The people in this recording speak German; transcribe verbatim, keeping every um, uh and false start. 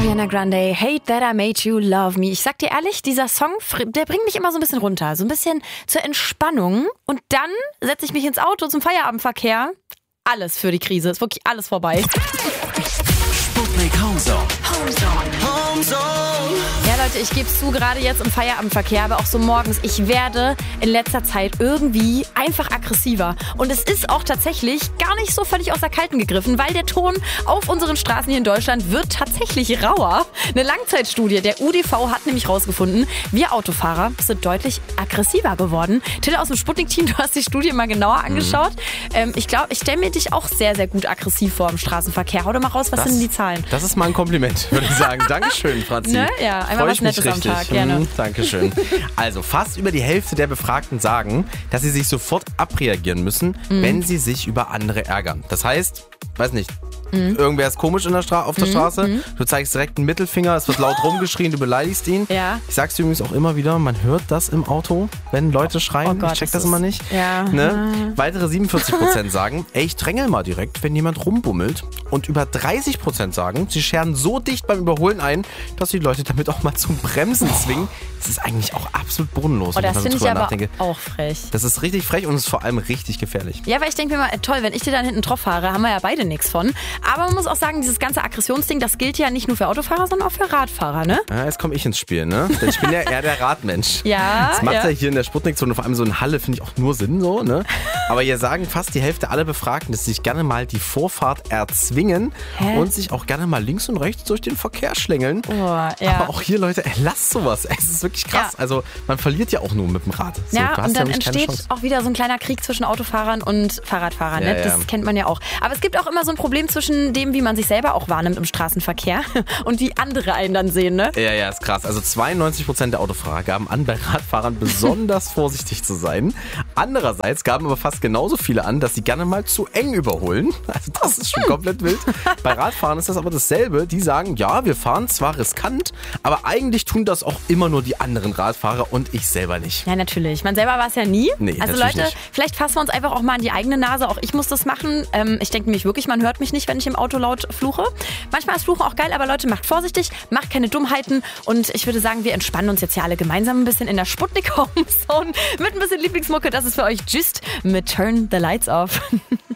Ariana Grande, Hate That I Made You Love Me. Ich sag dir ehrlich, dieser Song, der bringt mich immer so ein bisschen runter. So ein bisschen zur Entspannung. Und dann setze ich mich ins Auto zum Feierabendverkehr. Alles für die Krise. Ist wirklich alles vorbei. Sputnik Homezone. Homezone. Homezone. Ja, Leute, ich gebe es zu, gerade jetzt im Feierabendverkehr, aber auch so morgens, ich werde in letzter Zeit irgendwie einfach aggressiver. Und es ist auch tatsächlich gar nicht so völlig aus der Kalten gegriffen, weil der Ton auf unseren Straßen hier in Deutschland wird tatsächlich rauer. Eine Langzeitstudie der U D V hat nämlich rausgefunden, wir Autofahrer sind deutlich aggressiver geworden. Till aus dem Sputnik-Team, du hast die Studie mal genauer angeschaut. Mhm. Ähm, ich glaube, ich stelle mir dich auch sehr, sehr gut aggressiv vor im Straßenverkehr. Hau doch mal raus, was das, sind denn die Zahlen? Das ist mal ein Kompliment, würde ich sagen. Dankeschön, Franzi. Ne? Ja, einmal was Nettes am Tag. Gerne. Hm, Dankeschön. Also, fast über die Hälfte der Befragten sagen, dass sie sich sofort abreagieren müssen, mhm. wenn sie sich über andere ärgern. Das heißt, weiß nicht, Mhm. irgendwer ist komisch in der Stra- auf der mhm. Straße, mhm. du zeigst direkt einen Mittelfinger, es wird laut rumgeschrien, du beleidigst ihn. Ja. Ich sag's dir übrigens auch immer wieder, man hört das im Auto, wenn Leute schreien. Oh Gott, ich check das das immer nicht. Ja. Ne? Weitere siebenundvierzig Prozent sagen, ey, ich drängel mal direkt, wenn jemand rumbummelt. Und über dreißig Prozent sagen, sie scheren so dicht beim Überholen ein, dass die Leute damit auch mal zum Bremsen zwingen. Das ist eigentlich auch absolut bodenlos, oh, wenn ich das mal so finde ich drüber aber nachdenke. auch frech. Das ist richtig frech und ist vor allem richtig gefährlich. Ja, weil ich denke mir mal, toll, wenn ich dir dann hinten drauf fahre, haben wir ja beide nichts von. Aber man muss auch sagen, dieses ganze Aggressionsding, das gilt ja nicht nur für Autofahrer, sondern auch für Radfahrer, ne? Ja, jetzt komme ich ins Spiel, ne? Denn ich bin ja eher der Radmensch. Ja, das macht ja. ja hier in der Sputnik-Zone, vor allem so in Halle, finde ich auch nur Sinn, so, ne? Aber hier sagen fast die Hälfte aller Befragten, dass sie sich gerne mal die Vorfahrt erzwingen Hä? und sich auch gerne mal links und rechts durch den Verkehr schlängeln. Oh, ja. Aber auch hier, Leute, ey, lasst sowas. Es ist wirklich krass. Ja. Also, man verliert ja auch nur mit dem Rad. So, Ja, du hast und dann ja wirklich keine entsteht Chance. auch wieder so ein kleiner Krieg zwischen Autofahrern und Fahrradfahrern. Ja, Ne? Das ja. kennt man ja auch. Aber es gibt auch immer so ein Problem zwischen dem, wie man sich selber auch wahrnimmt im Straßenverkehr und wie andere einen dann sehen, ne? Ja, ja, ist krass. Also zweiundneunzig Prozent der Autofahrer gaben an, bei Radfahrern besonders vorsichtig zu sein. Andererseits gaben aber fast genauso viele an, dass sie gerne mal zu eng überholen. Also das ist schon komplett wild. Bei Radfahrern ist das aber dasselbe. Die sagen, ja, wir fahren zwar riskant, aber eigentlich tun das auch immer nur die anderen Radfahrer und ich selber nicht. Ja, natürlich. Man selber war es ja nie. Nee, also natürlich Leute, nicht. vielleicht fassen wir uns einfach auch mal an die eigene Nase. Auch ich muss das machen. Ähm, ich denke nämlich wirklich, man hört mich nicht, wenn ich im Auto laut fluche. Manchmal ist Fluchen auch geil, aber Leute, macht vorsichtig, macht keine Dummheiten. Und ich würde sagen, wir entspannen uns jetzt hier alle gemeinsam ein bisschen in der Sputnik Homezone mit ein bisschen Lieblingsmucke. Das ist für euch Just mit Turn the Lights Off.